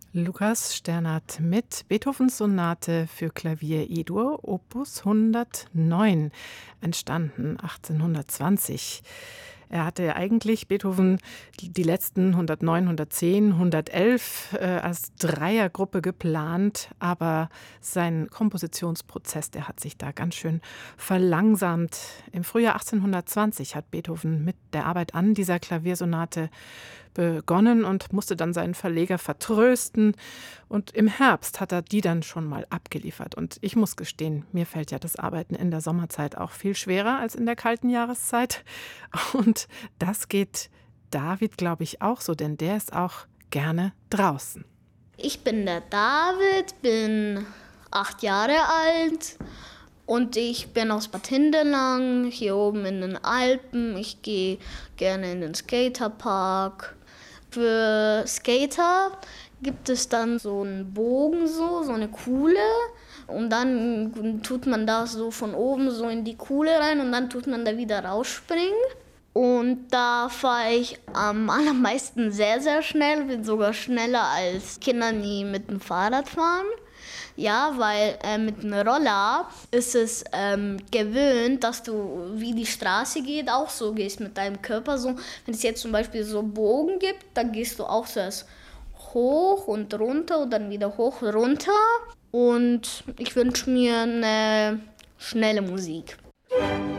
Lukas Sternert mit Beethovens Sonate für Klavier E-Dur, Opus 109, entstanden 1820. Er hatte eigentlich Beethoven die letzten 109, 110, 111 als Dreiergruppe geplant, aber sein Kompositionsprozess, der hat sich da ganz schön verlangsamt. Im Frühjahr 1820 hat Beethoven mit der Arbeit an dieser Klaviersonate begonnen und musste dann seinen Verleger vertrösten. Und im Herbst hat er die dann schon mal abgeliefert. Und ich muss gestehen, mir fällt ja das Arbeiten in der Sommerzeit auch viel schwerer als in der kalten Jahreszeit. Und das geht David, glaube ich, auch so, denn der ist auch gerne draußen. Ich bin der David, bin 8 Jahre alt und ich bin aus Bad Hindelang, hier oben in den Alpen. Ich gehe gerne in den Skaterpark. Für Skater gibt es dann so einen Bogen, so eine Kuhle. Und dann tut man da so von oben so in die Kuhle rein und dann tut man da wieder rausspringen. Und da fahre ich am allermeisten sehr, sehr schnell, bin sogar schneller als Kinder, die mit dem Fahrrad fahren. Ja, weil mit einem Roller ist es gewöhnt, dass du, wie die Straße geht, auch so gehst mit deinem Körper. So, wenn es jetzt zum Beispiel so Bogen gibt, dann gehst du auch zuerst hoch und runter und dann wieder hoch und runter. Und ich wünsche mir eine schnelle Musik.